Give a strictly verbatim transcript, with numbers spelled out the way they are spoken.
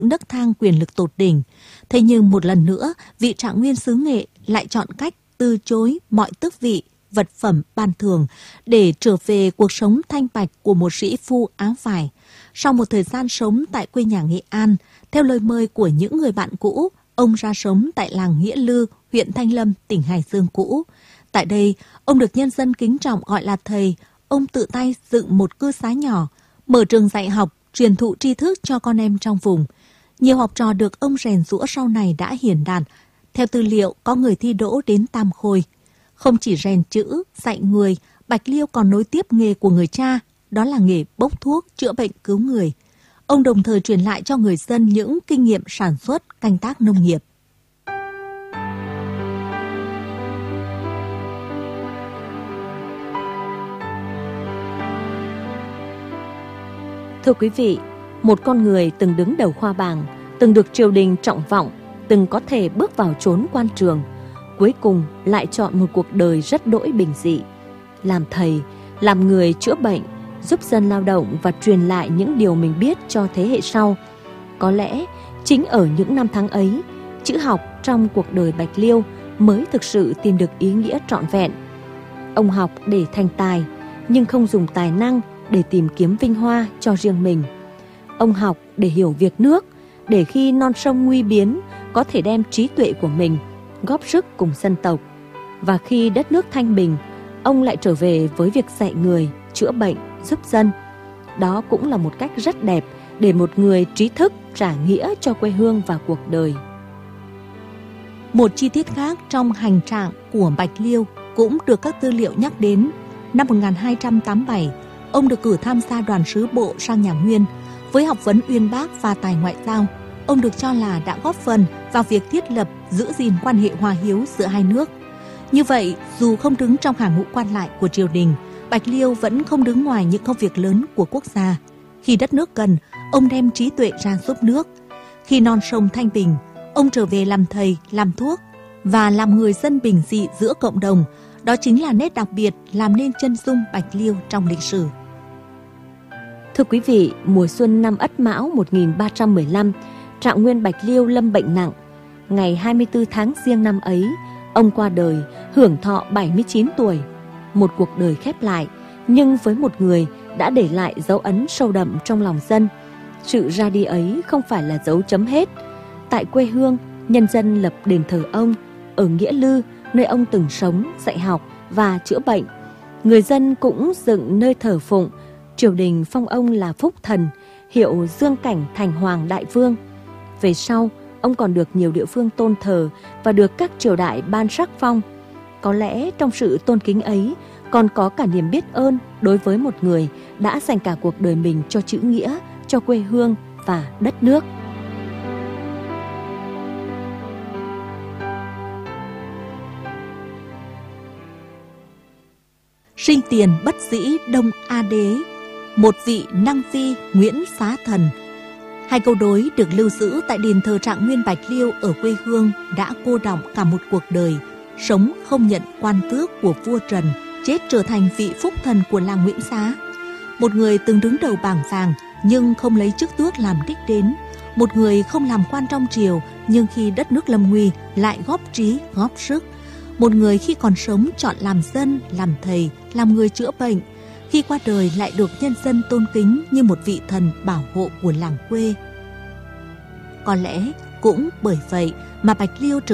nấc thang quyền lực tột đỉnh. Thế nhưng một lần nữa, vị Trạng Nguyên xứ Nghệ lại chọn cách từ chối mọi tước vị, vật phẩm ban thưởng để trở về cuộc sống thanh bạch của một sĩ phu áo vải. Sau một thời gian sống tại quê nhà Nghệ An, theo lời mời của những người bạn cũ, ông ra sống tại làng Nghĩa Lư, huyện Thanh Lâm, tỉnh Hải Dương cũ. Tại đây, ông được nhân dân kính trọng gọi là thầy. Ông tự tay dựng một cư xá nhỏ, mở trường dạy học, truyền thụ tri thức cho con em trong vùng. Nhiều học trò được ông rèn giũa sau này đã hiển đạt. Theo tư liệu, có người thi đỗ đến tam khôi. Không chỉ rèn chữ, dạy người, Bạch Liêu còn nối tiếp nghề của người cha, đó là nghề bốc thuốc, chữa bệnh, cứu người. Ông đồng thời truyền lại cho người dân những kinh nghiệm sản xuất, canh tác nông nghiệp. Thưa quý vị, một con người từng đứng đầu khoa bảng, từng được triều đình trọng vọng, từng có thể bước vào chốn quan trường, cuối cùng lại chọn một cuộc đời rất đỗi bình dị. Làm thầy, làm người chữa bệnh, giúp dân lao động và truyền lại những điều mình biết cho thế hệ sau. Có lẽ chính ở những năm tháng ấy, chữ học trong cuộc đời Bạch Liêu mới thực sự tìm được ý nghĩa trọn vẹn. Ông học để thành tài, nhưng không dùng tài năng để tìm kiếm vinh hoa cho riêng mình. Ông học để hiểu việc nước, để khi non sông nguy biến có thể đem trí tuệ của mình góp sức cùng dân tộc. Và khi đất nước thanh bình, ông lại trở về với việc dạy người, chữa bệnh, giúp dân. Đó cũng là một cách rất đẹp để một người trí thức trả nghĩa cho quê hương và cuộc đời. Một chi tiết khác trong hành trạng của Bạch Liêu cũng được các tư liệu nhắc đến. Năm một nghìn hai trăm tám mươi bảy, ông được cử tham gia đoàn sứ bộ sang nhà Nguyên. Với học vấn uyên bác và tài ngoại giao, ông được cho là đã góp phần vào việc thiết lập, giữ gìn quan hệ hòa hiếu giữa hai nước. Như vậy, dù không đứng trong hàng ngũ quan lại của triều đình, Bạch Liêu vẫn không đứng ngoài những công việc lớn của quốc gia. Khi đất nước cần, ông đem trí tuệ ra giúp nước. Khi non sông thanh bình, ông trở về làm thầy, làm thuốc và làm người dân bình dị giữa cộng đồng. Đó chính là nét đặc biệt làm nên chân dung Bạch Liêu trong lịch sử. Thưa quý vị, mùa xuân năm Ất Mão một nghìn ba trăm mười lăm, Trạng Nguyên Bạch Liêu lâm bệnh nặng. Ngày hai mươi tư tháng Giêng năm ấy, ông qua đời, hưởng thọ bảy mươi chín tuổi. Một cuộc đời khép lại, nhưng với một người đã để lại dấu ấn sâu đậm trong lòng dân. Sự ra đi ấy không phải là dấu chấm hết. Tại quê hương, nhân dân lập đền thờ ông. Ở Nghĩa Lư, nơi ông từng sống, dạy học và chữa bệnh, người dân cũng dựng nơi thờ phụng. Triều đình phong ông là Phúc Thần, hiệu Dương Cảnh thành Hoàng Đại Vương. Về sau, ông còn được nhiều địa phương tôn thờ và được các triều đại ban sắc phong. Có lẽ trong sự tôn kính ấy còn có cả niềm biết ơn đối với một người đã dành cả cuộc đời mình cho chữ nghĩa, cho quê hương và đất nước. Sinh tiền bất dĩ Đông A Đế, một vị năng phi Nguyễn Xá Thần. Hai câu đối được lưu giữ tại đền thờ Trạng Nguyên Bạch Liêu ở quê hương đã cô đọng cả một cuộc đời, sống không nhận quan tước của vua Trần, chết trở thành vị phúc thần của làng Nguyễn Xá. Một người từng đứng đầu bảng vàng nhưng không lấy chức tước làm đích đến. Một người không làm quan trong triều nhưng khi đất nước lâm nguy lại góp trí, góp sức. Một người khi còn sống chọn làm dân, làm thầy, làm người chữa bệnh. Khi qua đời lại được nhân dân tôn kính như một vị thần bảo hộ của làng quê. Có lẽ cũng bởi vậy mà Bạch Liêu trở